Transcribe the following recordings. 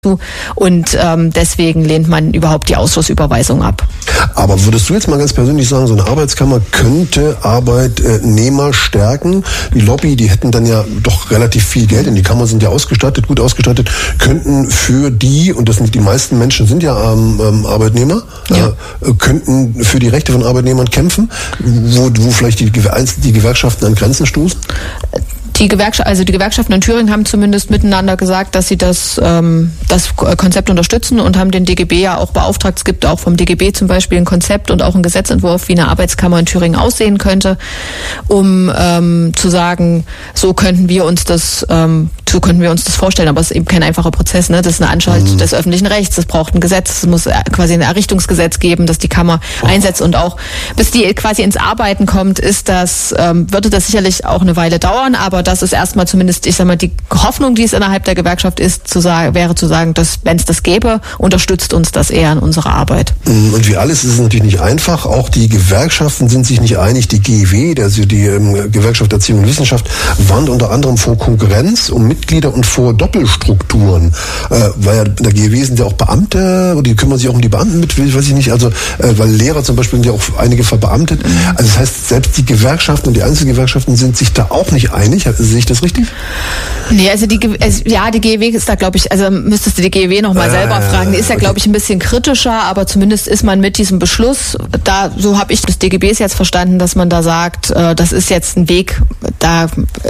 Und deswegen lehnt man überhaupt die Ausschussüberweisung ab. Aber würdest du jetzt mal ganz persönlich sagen, so eine Arbeitskammer könnte Arbeitnehmer stärken? Die Lobby, die hätten dann ja doch relativ viel Geld, denn die Kammern sind ja ausgestattet, gut ausgestattet, könnten für die, und das sind die meisten Menschen sind ja Arbeitnehmer, könnten für die Rechte von Arbeitnehmern kämpfen, wo vielleicht die Gewerkschaften an Grenzen stoßen? Die Gewerkschaften in Thüringen haben zumindest miteinander gesagt, dass sie das Konzept unterstützen und haben den DGB ja auch beauftragt. Es gibt auch vom DGB zum Beispiel ein Konzept und auch einen Gesetzentwurf, wie eine Arbeitskammer in Thüringen aussehen könnte, um zu sagen, so könnten wir uns das vorstellen. Aber es ist eben kein einfacher Prozess, ne? Das ist eine Anstalt des öffentlichen Rechts. Es braucht ein Gesetz. Es muss quasi ein Errichtungsgesetz geben, das die Kammer einsetzt. Und auch bis die quasi ins Arbeiten kommt, würde das sicherlich auch eine Weile dauern. Aber das ist erstmal zumindest, ich sag mal, die Hoffnung, die es innerhalb der Gewerkschaft wäre zu sagen, dass, wenn es das gäbe, unterstützt uns das eher in unserer Arbeit. Und wie alles ist es natürlich nicht einfach. Auch die Gewerkschaften sind sich nicht einig. Die GEW, also die Gewerkschaft Erziehung und Wissenschaft, warnt unter anderem vor Konkurrenz um Mitglieder und vor Doppelstrukturen. Weil ja in der GEW sind ja auch Beamte, die kümmern sich auch um die Beamten mit, weiß ich nicht. Also weil Lehrer zum Beispiel sind ja auch einige verbeamtet. Also das heißt, selbst die Gewerkschaften und die Einzelgewerkschaften sind sich da auch nicht einig. Sehe ich das richtig? Nee, also die GEW ist da, glaube ich, also müsstest du die GEW nochmal selber fragen. Die ist ja, glaube ich, ein bisschen kritischer, aber zumindest ist man mit diesem Beschluss, so habe ich das DGBs jetzt verstanden, dass man da sagt, das ist jetzt ein Weg, da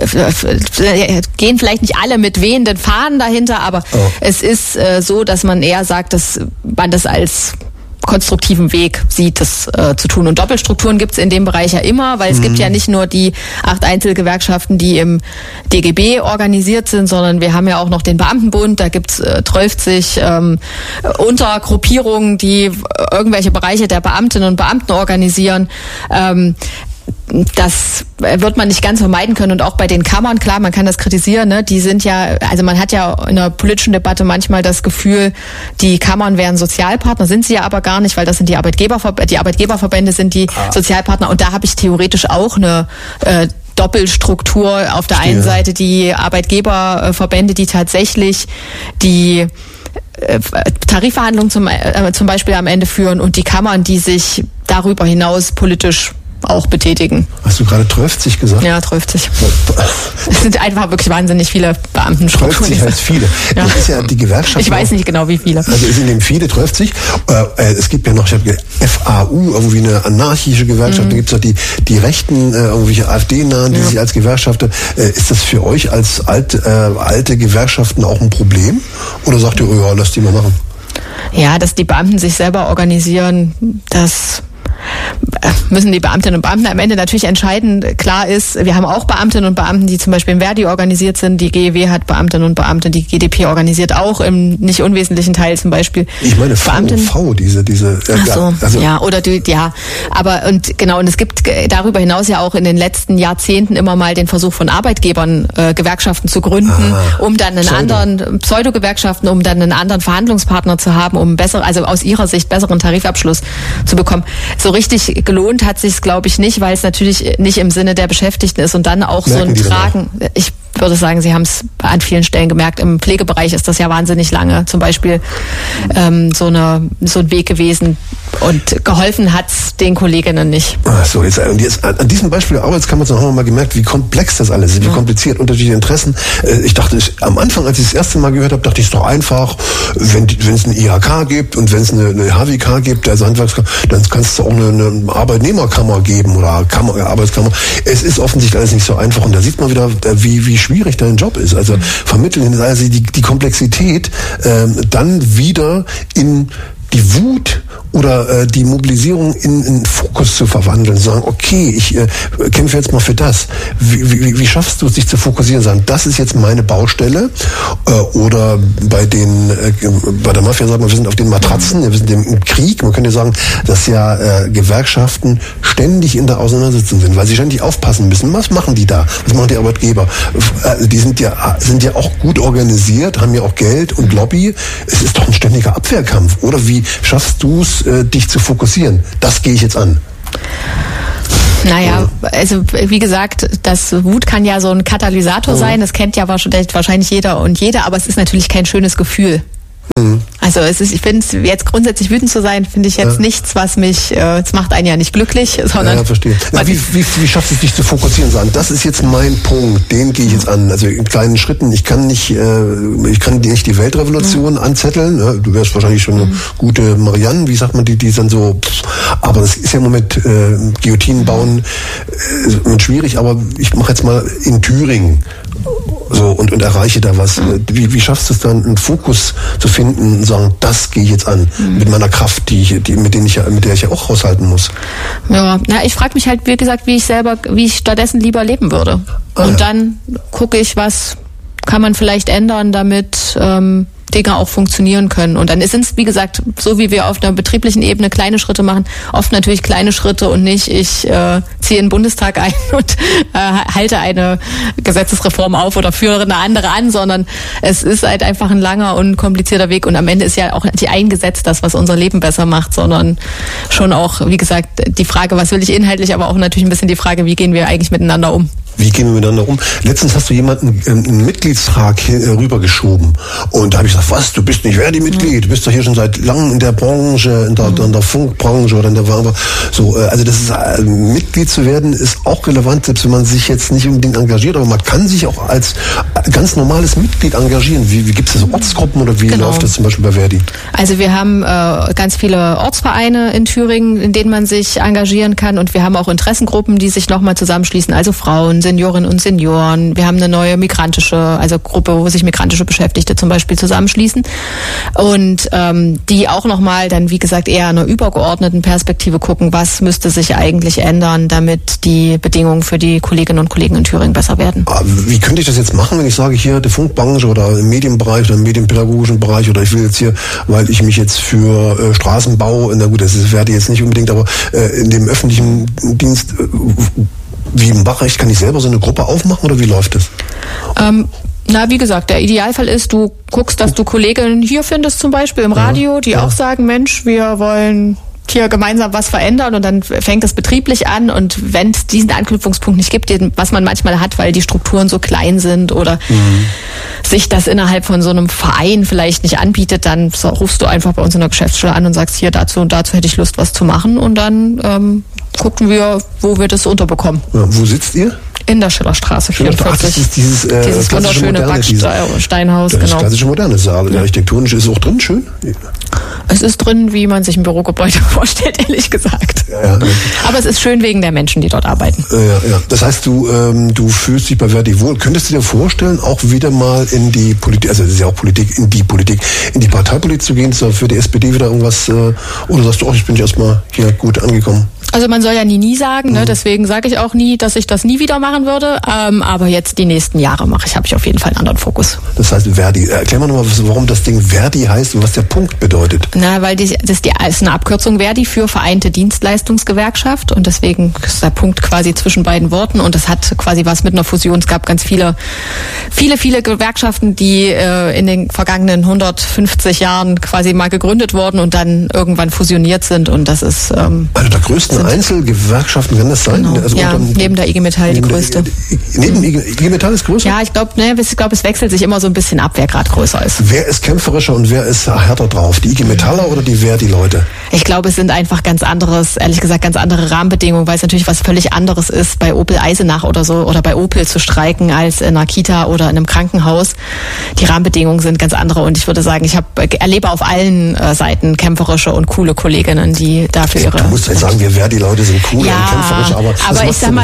gehen vielleicht nicht alle mit wehenden Fahnen dahinter, aber es ist so, dass man eher sagt, dass man das als konstruktiven Weg sieht, das zu tun. Und Doppelstrukturen gibt es in dem Bereich ja immer, weil es gibt ja nicht nur die 8 Einzelgewerkschaften, die im DGB organisiert sind, sondern wir haben ja auch noch den Beamtenbund, da gibt es 12 Untergruppierungen, die irgendwelche Bereiche der Beamtinnen und Beamten organisieren. Das wird man nicht ganz vermeiden können. Und auch bei den Kammern, klar, man kann das kritisieren, ne? Die sind ja, also man hat ja in der politischen Debatte manchmal das Gefühl, die Kammern wären Sozialpartner, sind sie ja aber gar nicht, weil das sind die Arbeitgeberverbände sind die Sozialpartner. Und da habe ich theoretisch auch eine Doppelstruktur. Auf der einen Seite die Arbeitgeberverbände, die tatsächlich die Tarifverhandlungen zum Beispiel am Ende führen, und die Kammern, die sich darüber hinaus politisch auch betätigen. Hast du gerade 12 gesagt? Ja, 12. Es sind einfach wirklich wahnsinnig viele Beamtenstrukturen. 12 heißt viele. Ja. Das ist ja die Gewerkschaft. Ich weiß nicht genau, wie viele. Also es sind eben viele, 12. Es gibt ja noch, ich habe FAU, irgendwie eine anarchische Gewerkschaft. Da gibt es auch die Rechten, irgendwelche AfD-Nahen, die sich als Gewerkschafter. Ist das für euch als alte Gewerkschaften auch ein Problem? Oder sagt ihr, ja, lass die mal machen? Ja, dass die Beamten sich selber organisieren, das müssen die Beamtinnen und Beamten am Ende natürlich entscheiden. Klar ist, wir haben auch Beamtinnen und Beamten, die zum Beispiel im Verdi organisiert sind. Die GEW hat Beamtinnen und Beamte, die GdP organisiert auch im nicht unwesentlichen Teil zum Beispiel. Ich meine VV, diese. Ach so, ja, oder aber und es gibt darüber hinaus ja auch in den letzten Jahrzehnten immer mal den Versuch von Arbeitgebern, Gewerkschaften zu gründen, um dann Pseudo-Gewerkschaften, um dann einen anderen Verhandlungspartner zu haben, um also aus ihrer Sicht besseren Tarifabschluss zu bekommen. So richtig gelohnt hat sich's, glaube ich, nicht, weil es natürlich nicht im Sinne der Beschäftigten ist und dann auch merken so ein Tragen. Ich würde sagen, Sie haben es an vielen Stellen gemerkt. Im Pflegebereich ist das ja wahnsinnig lange zum Beispiel so ein Weg gewesen, und geholfen hat's den Kolleginnen nicht. Ach so, jetzt an diesem Beispiel der Arbeitskammer haben wir mal gemerkt, wie komplex das alles ist, wie kompliziert, unterschiedliche Interessen. Ich dachte, am Anfang, als ich das erste Mal gehört habe, dachte ich, es ist doch einfach, wenn es eine IHK gibt und wenn es eine HWK gibt, also Handwerkskammer, dann kannst du auch eine Arbeitnehmerkammer geben oder Arbeitskammer. Es ist offensichtlich alles nicht so einfach, und da sieht man wieder, wie schwierig dein Job ist. Also vermitteln, also die Komplexität dann wieder in die Wut oder die Mobilisierung in Fokus zu verwandeln, sagen, okay, ich kämpfe jetzt mal für das. Wie schaffst du es, dich zu fokussieren, sagen, das ist jetzt meine Baustelle? Oder bei der Mafia sagt man, wir sind auf den Matratzen, wir sind im Krieg. Man könnte sagen, dass ja Gewerkschaften ständig in der Auseinandersetzung sind, weil sie ständig aufpassen müssen. Was machen die da? Was machen die Arbeitgeber? Die sind ja auch gut organisiert, haben ja auch Geld und Lobby. Es ist doch ein ständiger Abwehrkampf. Oder wie schaffst du es, dich zu fokussieren? Das gehe ich jetzt an. Naja, also wie gesagt, das Wut kann ja so ein Katalysator sein. Das kennt ja wahrscheinlich jeder und jede, aber es ist natürlich kein schönes Gefühl. Also ich finde es jetzt grundsätzlich wütend zu sein, finde ich jetzt nichts, was mich, es macht einen ja nicht glücklich, sondern... Ja, verstehe. Ja, wie schaffst du es, dich zu fokussieren, sagen, das ist jetzt mein Punkt, den gehe ich jetzt an. Also in kleinen Schritten, ich kann nicht die Weltrevolution anzetteln, ja, du wärst wahrscheinlich schon eine gute Marianne, wie sagt man, die ist dann so, aber das ist ja im Moment, Guillotinen bauen, schwierig, aber ich mache jetzt mal in Thüringen so und erreiche da was. Wie schaffst du es dann, einen Fokus zu finden und sagen, das gehe ich jetzt an mit meiner Kraft, mit der ich ja auch haushalten muss? Ja, ich frage mich halt, wie gesagt, wie ich stattdessen lieber leben würde. Und dann gucke ich, was kann man vielleicht ändern, damit Dinge auch funktionieren können. Und dann sind es, wie gesagt, so wie wir auf einer betrieblichen Ebene kleine Schritte machen, oft natürlich kleine Schritte und nicht, ich ziehe in den Bundestag ein und halte eine Gesetzesreform auf oder führe eine andere an, sondern es ist halt einfach ein langer und komplizierter Weg und am Ende ist ja auch nicht ein Gesetz das, was unser Leben besser macht, sondern schon auch, wie gesagt, die Frage, was will ich inhaltlich, aber auch natürlich ein bisschen die Frage, wie gehen wir eigentlich miteinander um. Wie gehen wir miteinander um? Letztens hast du jemanden einen Mitgliedstrag rübergeschoben und da habe ich gesagt, was, du bist nicht Verdi-Mitglied, du bist doch hier schon seit langem in der Branche, in der Funkbranche oder in der so, also das ist, Mitglied zu werden ist auch relevant, selbst wenn man sich jetzt nicht unbedingt engagiert, aber man kann sich auch als ganz normales Mitglied engagieren. Wie gibt es Ortsgruppen oder wie läuft das zum Beispiel bei Verdi? Also wir haben ganz viele Ortsvereine in Thüringen, in denen man sich engagieren kann und wir haben auch Interessengruppen, die sich nochmal zusammenschließen, also Frauen, Seniorinnen und Senioren. Wir haben eine neue Gruppe, wo sich migrantische Beschäftigte zum Beispiel zusammenschließen und die auch nochmal dann, wie gesagt, eher einer übergeordneten Perspektive gucken, was müsste sich eigentlich ändern, damit die Bedingungen für die Kolleginnen und Kollegen in Thüringen besser werden. Wie könnte ich das jetzt machen, wenn ich sage, hier der Funkbranche oder im Medienbereich oder im medienpädagogischen Bereich oder ich will jetzt hier, weil ich mich jetzt für Straßenbau, na gut, das werde jetzt nicht unbedingt, aber in dem öffentlichen Dienst wie mache ich, kann ich selber so eine Gruppe aufmachen oder wie läuft das? Wie gesagt, der Idealfall ist, du guckst, dass du Kolleginnen hier findest, zum Beispiel im Radio, die auch sagen, Mensch, wir wollen hier gemeinsam was verändern und dann fängt es betrieblich an und wenn es diesen Anknüpfungspunkt nicht gibt, was man manchmal hat, weil die Strukturen so klein sind oder sich das innerhalb von so einem Verein vielleicht nicht anbietet, dann rufst du einfach bei uns in der Geschäftsstelle an und sagst, hier dazu und dazu hätte ich Lust, was zu machen und dann gucken wir, wo wir das unterbekommen. Ja, wo sitzt ihr? In der Schillerstraße 44. Das ist dieses wunderschöne Backsteinhaus. Das klassische moderne Saal. Der architektonisch ist auch drin schön. Es ist drin, wie man sich ein Bürogebäude vorstellt, ehrlich gesagt. Ja. Aber es ist schön wegen der Menschen, die dort arbeiten. Ja. Das heißt, du fühlst dich bei Verdi wohl. Könntest du dir vorstellen, auch wieder mal in die Politik, also das ist ja auch Politik, in die Parteipolitik zu gehen, für die SPD wieder irgendwas, oder sagst du, ich bin erstmal hier gut angekommen? Also man soll ja nie sagen, ne? Deswegen sage ich auch nie, dass ich das nie wieder machen würde. Aber jetzt die nächsten Jahre habe ich auf jeden Fall einen anderen Fokus. Das heißt Verdi. Erklär mal nochmal, warum das Ding Verdi heißt und was der Punkt bedeutet. Weil das ist eine Abkürzung Verdi für Vereinte Dienstleistungsgewerkschaft und deswegen ist der Punkt quasi zwischen beiden Worten und das hat quasi was mit einer Fusion. Es gab ganz viele Gewerkschaften, die in den vergangenen 150 Jahren quasi mal gegründet wurden und dann irgendwann fusioniert sind und das ist also der größten Einzelgewerkschaften kann das sein? Genau. Also neben der IG Metall die größte. Neben IG Metall ist größer? Ja, ich glaube, es wechselt sich immer so ein bisschen ab, wer gerade größer ist. Wer ist kämpferischer und wer ist härter drauf? Die IG Metaller oder die Verdi-Leute? Ich glaube, es sind einfach ganz andere Rahmenbedingungen, weil es natürlich was völlig anderes ist, bei Opel Eisenach oder so oder bei Opel zu streiken als in einer Kita oder in einem Krankenhaus. Die Rahmenbedingungen sind ganz andere und ich würde sagen, ich erlebe auf allen Seiten kämpferische und coole Kolleginnen, die dafür ihre... Du musst halt sagen, wir Verdi-Leute sind cool und kämpferisch, aber ich sag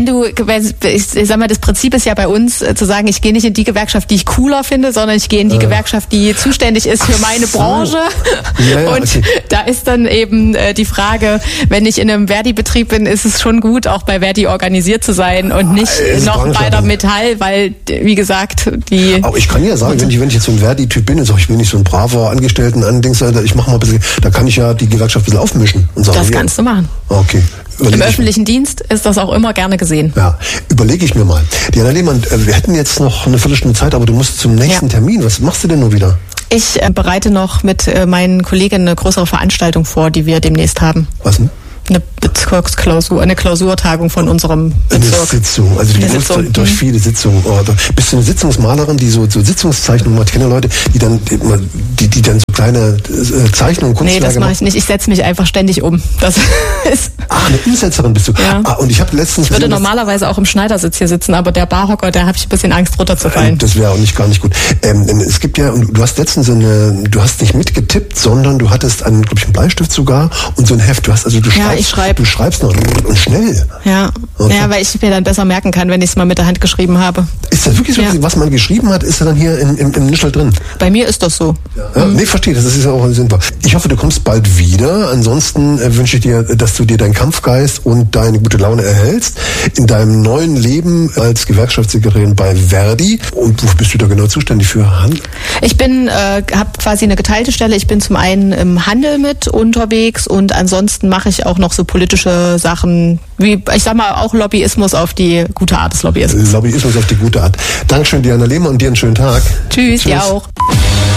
mal, das Prinzip ist ja bei uns zu sagen, ich gehe nicht in die Gewerkschaft, die ich cooler finde, sondern ich gehe in die Gewerkschaft, die zuständig ist für meine Branche. Und da ist dann eben die Frage, wenn ich in einem Verdi-Betrieb bin, ist es schon gut, auch bei Verdi organisiert zu sein und nicht noch bei der Metall, weil, wie gesagt, Aber ich kann ja sagen, wenn ich jetzt so ein Verdi-Typ bin und sage, ich bin nicht so ein braver Angestellten-Dings, ich mache mal ein bisschen, da kann ich ja die Gewerkschaft ein bisschen aufmischen und sagen, das kannst du machen. Okay. Im öffentlichen Dienst ist das auch immer gerne gesehen. Ja, überlege ich mir mal. Diana Lehmann, wir hätten jetzt noch eine Viertelstunde Zeit, aber du musst zum nächsten Termin. Was machst du denn nur wieder? Ich bereite noch mit meinen Kollegen eine größere Veranstaltung vor, die wir demnächst haben. Was denn? eine Bezirksklausur, eine Klausurtagung von unserem Bezirk. Eine Sitzung, also du musst durch viele Sitzungen. Bist du eine Sitzungsmalerin, die so Sitzungszeichnungen macht? Ich kenne Leute, die dann so kleine Zeichnungen, Kunstwerke. Nee, das mache ich nicht. Ich setze mich einfach ständig um. Das ist. Ach, eine Umsetzerin bist du. Ja. Und ich habe letztens. Ich würde normalerweise auch im Schneidersitz hier sitzen, aber der Barhocker, da habe ich ein bisschen Angst, runterzufallen. Das wäre auch gar nicht gut. Es gibt ja, und du hast letztens du hast nicht mitgetippt, sondern du hattest glaube ich, einen Bleistift sogar und so ein Heft. Du schreibst noch und schnell. Ja. Okay. Ja, weil ich mir dann besser merken kann, wenn ich es mal mit der Hand geschrieben habe. Ist das wirklich so, was man geschrieben hat, ist dann hier im Nischel drin? Bei mir ist das so. Ja, nee, verstehe, das ist ja auch sinnvoll. Ich hoffe, du kommst bald wieder. Ansonsten wünsche ich dir, dass du dir deinen Kampfgeist und deine gute Laune erhältst in deinem neuen Leben als Gewerkschaftssekretärin bei Verdi. Und wo bist du da genau zuständig für Handel? Ich habe quasi eine geteilte Stelle. Ich bin zum einen im Handel mit unterwegs und ansonsten mache ich auch noch so politische Sachen, wie, ich sag mal, auch Lobbyismus auf die gute Art des Lobbyismus. Lobbyismus auf die gute Art. Dankeschön, Diana Lehmann, und dir einen schönen Tag. Tschüss. Dir auch.